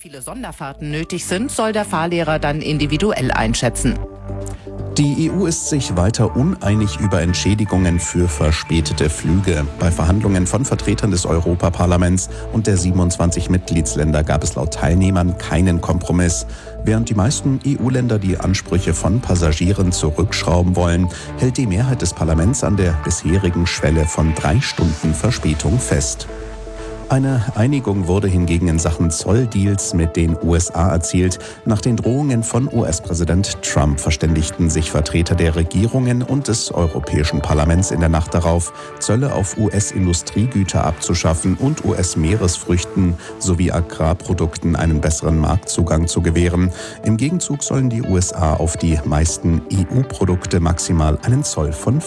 viele Sonderfahrten nötig sind, soll der Fahrlehrer dann individuell einschätzen. Die EU ist sich weiter uneinig über Entschädigungen für verspätete Flüge. Bei Verhandlungen von Vertretern des Europaparlaments und der 27 Mitgliedsländer gab es laut Teilnehmern keinen Kompromiss. Während die meisten EU-Länder die Ansprüche von Passagieren zurückschrauben wollen, hält die Mehrheit des Parlaments an der bisherigen Schwelle von 3 Stunden Verspätung fest. Eine Einigung wurde hingegen in Sachen Zolldeals mit den USA erzielt. Nach den Drohungen von US-Präsident Trump verständigten sich Vertreter der Regierungen und des Europäischen Parlaments in der Nacht darauf, Zölle auf US-Industriegüter abzuschaffen und US-Meeresfrüchten sowie Agrarprodukten einen besseren Marktzugang zu gewähren. Im Gegenzug sollen die USA auf die meisten EU-Produkte maximal einen Zoll von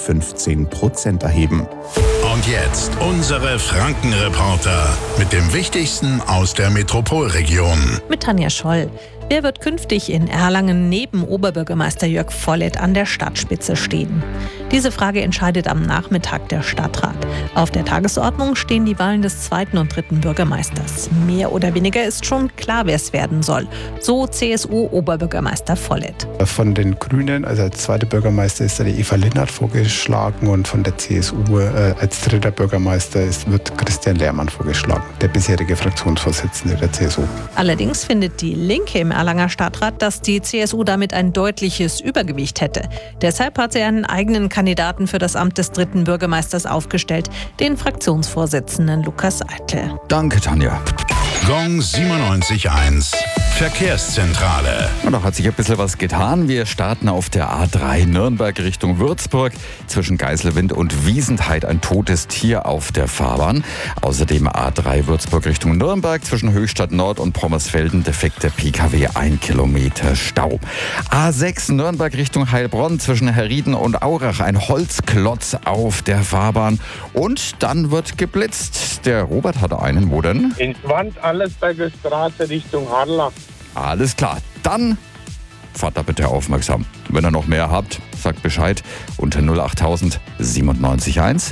15% erheben. Und jetzt unsere Franken-Reporter mit dem Wichtigsten aus der Metropolregion. Mit Tanja Scholl. Wer wird künftig in Erlangen neben Oberbürgermeister Jörg Volleth an der Stadtspitze stehen? Diese Frage entscheidet am Nachmittag der Stadtrat. Auf der Tagesordnung stehen die Wahlen des 2. und 3. Bürgermeisters. Mehr oder weniger ist schon klar, wer es werden soll. So CSU-Oberbürgermeister Volleth. Von den Grünen, also als 2. Bürgermeister, ist da die Eva Linnert vorgeschlagen und von der CSU als 3. Bürgermeister wird Christian Lehrmann vorgeschlagen, der bisherige Fraktionsvorsitzende der CSU. Allerdings findet die Linke im Erlanger Stadtrat, dass die CSU damit ein deutliches Übergewicht hätte. Deshalb hat sie einen eigenen Kandidaten für das Amt des 3. Bürgermeisters aufgestellt, den Fraktionsvorsitzenden Lukas Eitel. Danke, Tanja. Gong 97.1 Verkehrszentrale. Und da hat sich ein bisschen was getan. Wir starten auf der A3 Nürnberg Richtung Würzburg. Zwischen Geiselwind und Wiesentheit ein totes Tier auf der Fahrbahn. Außerdem A3 Würzburg Richtung Nürnberg. Zwischen Höchstadt Nord und Pommersfelden defekter Pkw, 1 Kilometer Stau. A6 Nürnberg Richtung Heilbronn. Zwischen Herrieden und Aurach ein Holzklotz auf der Fahrbahn. Und dann wird geblitzt. Der Robert hat einen, wo denn? In Allesberger Straße Richtung Harlach. Alles klar, dann fahrt da bitte aufmerksam. Wenn ihr noch mehr habt, sagt Bescheid unter 08000 97.1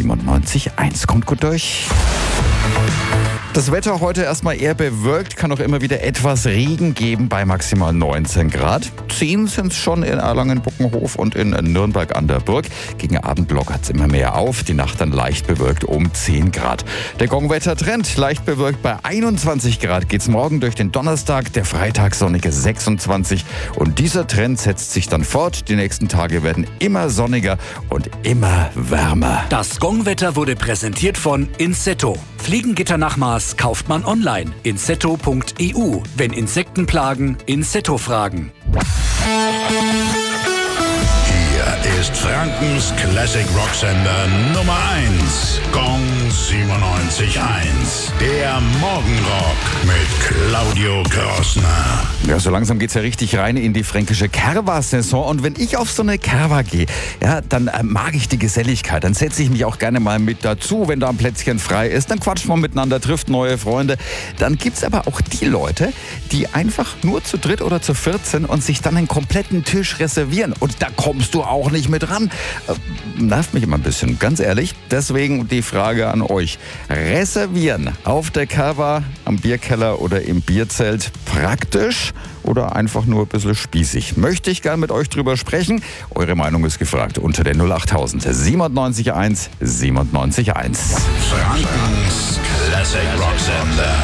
97.1. Kommt gut durch. Das Wetter heute erstmal eher bewölkt, kann auch immer wieder etwas Regen geben bei maximal 19 Grad. 10 sind es schon in Erlangen-Buckenhof und in Nürnberg an der Burg. Gegen Abend lockert es immer mehr auf, die Nacht dann leicht bewölkt um 10 Grad. Der Gongwetter-Trend leicht bewölkt bei 21 Grad geht's morgen durch den Donnerstag, der Freitag sonnige 26. Und dieser Trend setzt sich dann fort. Die nächsten Tage werden immer sonniger und immer wärmer. Das Gongwetter wurde präsentiert von Insetto. Fliegengitter nach Maß kauft man online. Insetto.eu. Wenn Insekten plagen, Insetto fragen. Hier ist Frankens Classic Rocksender Nummer 1. Gong 97.1. Der Morgenrock mit Claudio Krossner. Ja, so langsam geht's ja richtig rein in die fränkische Kerwa-Saison. Und wenn ich auf so eine Kerwa gehe, ja, dann mag ich die Geselligkeit. Dann setze ich mich auch gerne mal mit dazu, wenn da ein Plätzchen frei ist. Dann quatscht man miteinander, trifft neue Freunde. Dann gibt's aber auch die Leute, die einfach nur zu 3 oder zu 4 sind und sich dann einen kompletten Tisch reservieren. Und da kommst du auch nicht mit ran. Nervt mich immer ein bisschen, ganz ehrlich. Deswegen die Frage an euch. Reservieren auf der Kerwa, am Bierkeller oder im Bierzelt praktisch oder einfach nur ein bisschen spießig? Möchte ich gerne mit euch drüber sprechen. Eure Meinung ist gefragt unter der 08000 97.1 97.1. Frankens Classic Rocksender.